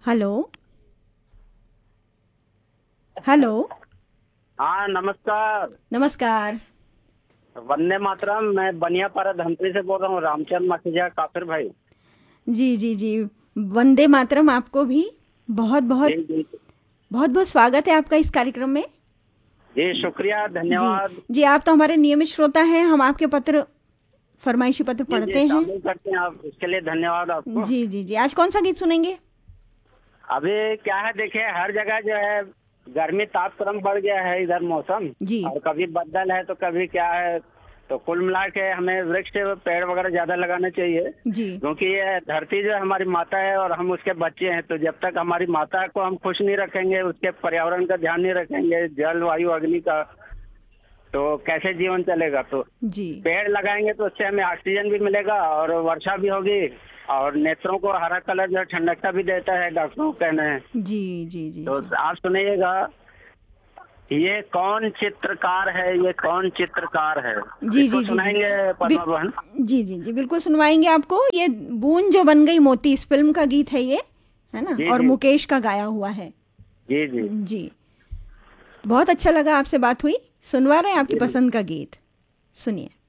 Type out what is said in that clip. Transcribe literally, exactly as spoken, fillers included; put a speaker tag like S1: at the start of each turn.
S1: Hello. Hello.
S2: हाँ, नमस्कार।
S1: नमस्कार।
S2: वंदे मातरम। मैं बनियापाड़ा धमतरी से बोल रहा हूँ, रामचंद्र माखीजा काफिर भाई।
S1: जी जी जी। वंदे मातरम आपको भी। बहुत बहुत
S2: जी जी।
S1: बहुत बहुत स्वागत है आपका इस कार्यक्रम में।
S2: जी, शुक्रिया,
S1: जी
S2: धन्यवाद।
S1: जी, आप तो हमारे नियमित श्रोता हैं। हम आपके पत्र, फरमाइशी पत्र
S2: जी जी,
S1: पढ़ते हैं।
S2: शामिल करते हैं आप, इसके लिए धन्यवाद आपको।
S1: जी जी जी, आज कौन सा गीत सुनेंगे?
S2: अभी क्या है, देखिए हर जगह जो है गर्मी तापक्रम बढ़ गया है इधर मौसम।
S1: जी
S2: और कभी बादल है तो कभी क्या है। तो कुल मिला के हमें वृक्ष पेड़ वगैरह ज्यादा लगाने चाहिए,
S1: जी
S2: क्योंकि ये धरती जो हमारी माता है और हम उसके बच्चे हैं। तो जब तक हमारी माता को हम खुश नहीं रखेंगे, उसके पर्यावरण का ध्यान नहीं रखेंगे, जल वायु अग्नि का, तो कैसे जीवन चलेगा। तो
S1: जी
S2: पेड़ लगाएंगे तो उससे हमें ऑक्सीजन भी मिलेगा और वर्षा भी होगी। और नेत्रों को हरा कलर जो है ठंडकता भी देता है, डॉक्टरों का कहना है।
S1: जी जी जी
S2: तो
S1: जी
S2: आप सुनिएगा, ये कौन चित्रकार है, ये कौन चित्रकार है।
S1: जी
S2: इसको
S1: जी जी जी
S2: सुनाएंगे
S1: बिल,
S2: पद्मा बहन।
S1: जी जी जी बिल्कुल सुनवाएंगे आपको। ये बूंद जो बन गई मोती, इस फिल्म का गीत है ये, है ना?
S2: जी
S1: और
S2: जी
S1: मुकेश का गाया हुआ है।
S2: जी जी
S1: जी, बहुत अच्छा लगा आपसे बात हुई। सुनवा रहे हैं आपकी
S2: जी।
S1: पसंद का गीत, सुनिए।